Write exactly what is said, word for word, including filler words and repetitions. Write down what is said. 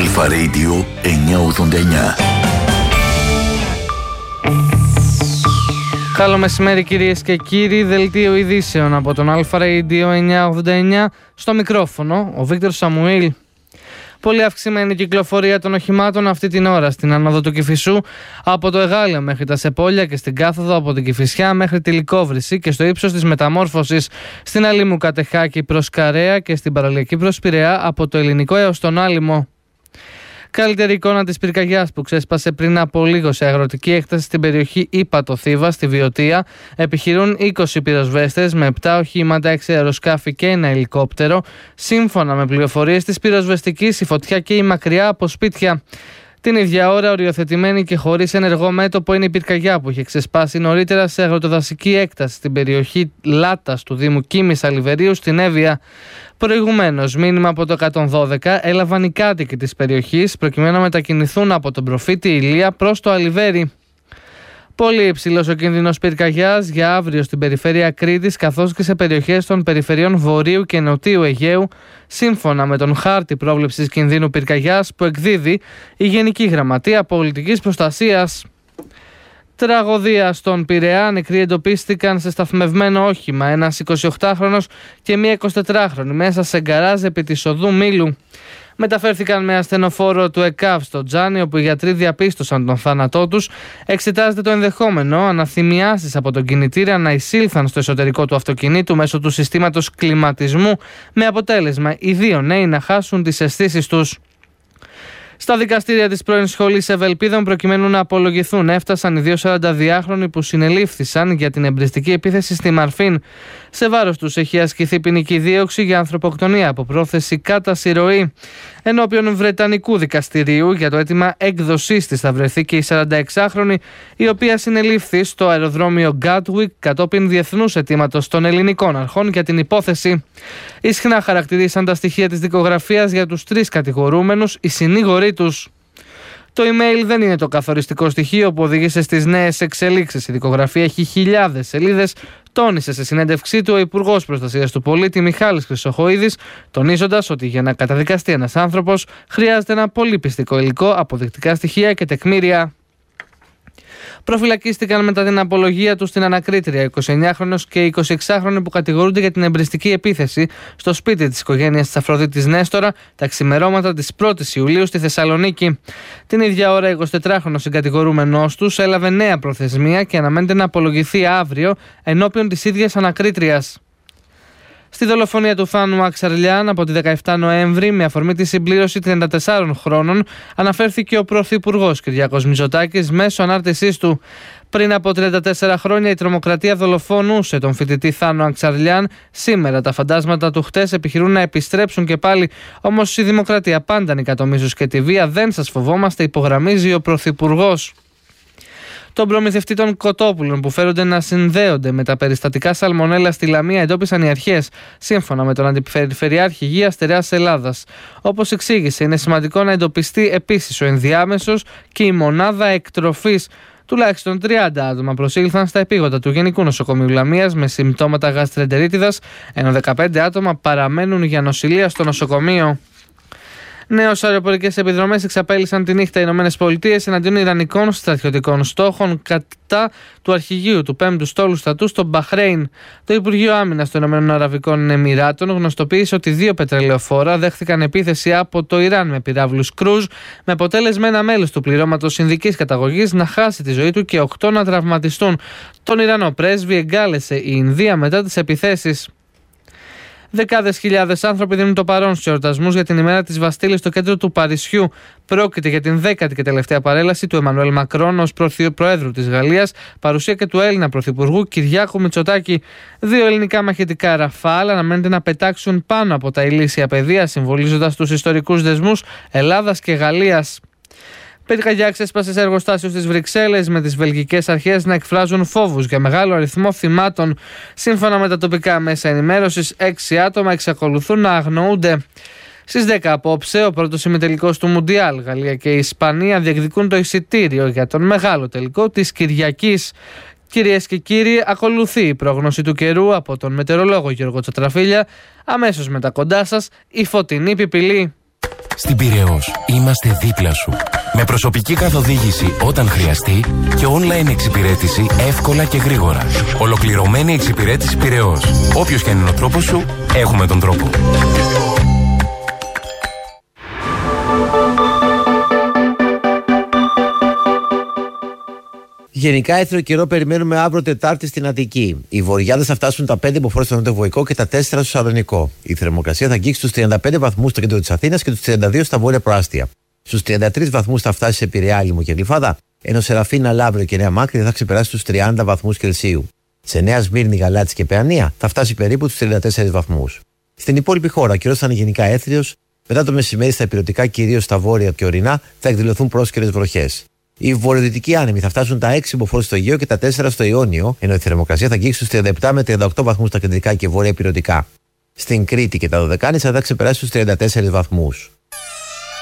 Αλφα Radio εννιακόσια ογδόντα εννιά. Καλό μεσημέρι κυρίες και κύριοι, δελτίο ειδήσεων από τον Αλφα Radio εννιακόσια ογδόντα εννιά, στο μικρόφωνο ο Βίκτορ Σαμουήλ. Πολύ αυξημένη κυκλοφορία των οχημάτων αυτή την ώρα στην άνοδο του Κηφισού, από το Εγάλεο μέχρι τα Σεπόλια και στην κάθοδο από την Κηφισιά μέχρι τη Λυκόβρηση και στο ύψος της μεταμόρφωσης στην Αλήμου Κατεχάκη προς Καρέα και στην παραλιακή προς Πειραιά από το Ελληνικό έως τον Άλυμο. Καλύτερη εικόνα της πυρκαγιάς που ξέσπασε πριν από λίγο σε αγροτική έκταση στην περιοχή Ήπατο Θήβα στη Βιωτία. Επιχειρούν είκοσι πυροσβέστες με επτά οχήματα, έξι αεροσκάφη και ένα ελικόπτερο. Σύμφωνα με πληροφορίες της πυροσβεστικής, η φωτιά καίει μακριά από σπίτια. Την ίδια ώρα, οριοθετημένη και χωρίς ενεργό μέτωπο είναι η πυρκαγιά που είχε ξεσπάσει νωρίτερα σε αγροτοδασική έκταση στην περιοχή Λάτας του Δήμου Κίμης Αλιβερίου στην Εύβοια. Προηγουμένως, μήνυμα από το εκατόν δώδεκα έλαβαν οι κάτοικοι της περιοχής προκειμένου να μετακινηθούν από τον προφήτη Ηλία προς το Αλιβέρι. Πολύ υψηλός ο κίνδυνος πυρκαγιάς για αύριο στην περιφέρεια Κρήτης καθώς και σε περιοχές των περιφερειών Βορείου και Νοτίου Αιγαίου, σύμφωνα με τον χάρτη πρόβλεψης κινδύνου πυρκαγιάς που εκδίδει η Γενική Γραμματεία Πολιτικής Προστασίας. Τραγωδία στον Πειραιά, νεκροί εντοπίστηκαν σε σταθμευμένο όχημα, ένας εικοσιοκτάχρονος και μία εικοσιτετράχρονη μέσα σε γκαράζ επί της οδού Μήλου. Μεταφέρθηκαν με ασθενοφόρο του ΕΚΑΒ στο Τζάνι, όπου οι γιατροί διαπίστωσαν τον θάνατό τους. Εξετάζεται το ενδεχόμενο αναθυμιάσεις από τον κινητήρα να εισήλθαν στο εσωτερικό του αυτοκινήτου μέσω του συστήματος κλιματισμού, με αποτέλεσμα οι δύο νέοι να χάσουν τις αισθήσεις τους. Στα δικαστήρια της πρώην σχολής Ευελπίδων, προκειμένου να απολογηθούν, έφτασαν οι δύο σαρανταδυάχρονοι που συνελήφθησαν για την εμπριστική επίθεση στη Μαρφίν. Σε βάρος τους έχει ασκηθεί ποινική δίωξη για ανθρωποκτονία από πρόθεση κατά συρροή. Ενώπιον Βρετανικού δικαστηρίου για το αίτημα έκδοσής της θα βρεθεί και η σαρανταεξάχρονη, η οποία συνελήφθη στο αεροδρόμιο Γκάτουικ κατόπιν διεθνούς αιτήματος των ελληνικών αρχών για την υπόθεση. Ισχνά χαρακτηρίσαν τα στοιχεία της δικογραφίας για τους τρεις κατηγορούμενους οι συνήγοροι τους. Το email δεν είναι το καθοριστικό στοιχείο που οδήγησε στις νέες εξελίξεις. Η δικογραφία έχει χιλιάδες σελίδες, τόνισε σε συνέντευξή του ο Υπουργός Προστασίας του Πολίτη Μιχάλης Χρυσοχοΐδης, τονίζοντας ότι για να καταδικαστεί ένας άνθρωπος χρειάζεται ένα πολύ πιστικό υλικό, αποδεικτικά στοιχεία και τεκμήρια. Προφυλακίστηκαν μετά την απολογία του στην ανακρίτρια εικοσιεννιάχρονος και εικοσιεξάχρονη που κατηγορούνται για την εμπριστική επίθεση στο σπίτι της οικογένειας της Αφροδίτης Νέστορα τα ξημερώματα της πρώτης Ιουλίου στη Θεσσαλονίκη. Την ίδια ώρα, εικοσιτετράχρονος συγκατηγορούμενός τους έλαβε νέα προθεσμία και αναμένεται να απολογηθεί αύριο ενώπιον της ίδιας ανακρίτριας. Στη δολοφονία του Θάνου Αξαρλιάν από τη δεκαεφτά Νοέμβρη, με αφορμή τη συμπλήρωση τριάντα τεσσάρων χρόνων, αναφέρθηκε ο Πρωθυπουργός Κυριάκος Μητσοτάκης μέσω ανάρτησής του. Πριν από τριάντα τέσσερα χρόνια η τρομοκρατία δολοφονούσε τον φοιτητή Θάνο Αξαρλιάν. Σήμερα τα φαντάσματα του χτες επιχειρούν να επιστρέψουν και πάλι. Όμως η δημοκρατία πάντα νικά μίσος και τη βία. Δεν σας φοβόμαστε, υπογραμμίζει ο Πρωθυπουργός. Τον προμηθευτή των κοτόπουλων που φέρονται να συνδέονται με τα περιστατικά σαλμονέλα στη Λαμία εντόπισαν οι αρχές, σύμφωνα με τον Αντιπεριφερειάρχη Υγείας Στερεάς Ελλάδας. Όπως εξήγησε, είναι σημαντικό να εντοπιστεί επίσης ο ενδιάμεσος και η μονάδα εκτροφής. Τουλάχιστον τριάντα άτομα προσήλθαν στα επίγοντα του Γενικού Νοσοκομείου Λαμίας με συμπτώματα γαστρεντερίτιδας, ενώ δεκαπέντε άτομα παραμένουν για νοσηλεία στο νοσοκομείο. Νέος αεροπορικές επιδρομές εξαπέλυσαν τη νύχτα οι ΗΠΑ εναντίον ιρανικών στρατιωτικών στόχων κατά του αρχηγείου του πέμπτου στόλου στρατού στο Μπαχρέιν. Το Υπουργείο Άμυνας των ΗΠΑ γνωστοποίησε ότι δύο πετρελαιοφόρα δέχθηκαν επίθεση από το Ιράν με πυράβλους κρούζ, με αποτέλεσμα ένα μέλος του πληρώματος Ινδικής καταγωγής να χάσει τη ζωή του και οκτώ να τραυματιστούν. Τον Ιρανό πρέσβη εγκάλεσε η Ινδία μετά τις επιθέσεις. Δεκάδες χιλιάδες άνθρωποι δίνουν το παρόν στους εορτασμούς για την ημέρα της Βαστίλης στο κέντρο του Παρισιού. Πρόκειται για την δέκατη και τελευταία παρέλαση του Εμμανουέλ Μακρόν ως Προέδρου της Γαλλίας, παρουσία και του Έλληνα Πρωθυπουργού Κυριάκου Μητσοτάκη. Δύο ελληνικά μαχητικά Ραφάλ αναμένεται να πετάξουν πάνω από τα ηλίσια πεδία, συμβολίζοντας τους ιστορικούς δεσμούς Ελλάδας και Γαλλίας. Πυρκαγιά ξέσπασε σε εργοστάσιο στις Βρυξέλλες, με τις βελγικές αρχές να εκφράζουν φόβους για μεγάλο αριθμό θυμάτων. Σύμφωνα με τα τοπικά μέσα ενημέρωσης, έξι άτομα εξακολουθούν να αγνοούνται. Στις δέκα απόψε, ο πρώτος ημιτελικός του Μουντιάλ, Γαλλία και η Ισπανία διεκδικούν το εισιτήριο για τον μεγάλο τελικό της Κυριακής. Κυρίες και κύριοι, ακολουθεί η πρόγνωση του καιρού από τον μετεωρολόγο Γιώργο Τσατραφίλια. Αμέσως μετά κοντά σας, η φωτεινή πιπηλή. Στην Πειραιώς είμαστε δίπλα σου. Με προσωπική καθοδήγηση όταν χρειαστεί και online εξυπηρέτηση εύκολα και γρήγορα. Ολοκληρωμένη εξυπηρέτηση Πειραιώς. Όποιος και αν είναι ο τρόπος σου, έχουμε τον τρόπο. Γενικά, έθριο καιρό περιμένουμε αύριο Τετάρτη στην Αττική. Οι βορειάδες θα φτάσουν τα πέντε μποφόρ στο Νοτιοβοϊκό και τα τέσσερα στο Σαλονικό. Η θερμοκρασία θα αγγίξει τους τριάντα πέντε βαθμούς στο κέντρο της Αθήνας και τους τριάντα δύο στα βόρεια προάστια. Στους τριάντα τρεις βαθμούς θα φτάσει σε Πειραιά, Λίμο και Γλυφάδα, ενώ Σεραφίνα, Λαύριο και Νέα Μάκρη θα ξεπεράσει τους τριάντα βαθμούς Κελσίου. Σε Νέα Σμύρνη, Γαλάτσι και Παιανία θα φτάσει περίπου τους τριάντα τέσσερις βαθμούς. Στην υπόλοιπη χώρα, ο καιρός θα είναι γενικά έθριος. Μετά το μεσημέρι, στα ηπειρωτικά, κυρίως στα βόρεια και ορεινά, θα εκδηλωθούν πρόσκαιρες βροχές. Οι βορειοδυτικοί άνεμοι θα φτάσουν τα έξι μποφόρ στο Αιγαίο και τα τέσσερα στο Ιόνιο, ενώ η θερμοκρασία θα αγγίξει στους τριάντα επτά με τριάντα οκτώ βαθμούς στα κεντρικά και βόρεια ηπειρωτικά. Στην Κρήτη και τα Δωδεκάνησα θα ξεπεράσει τους τριάντα τέσσερις βαθμούς.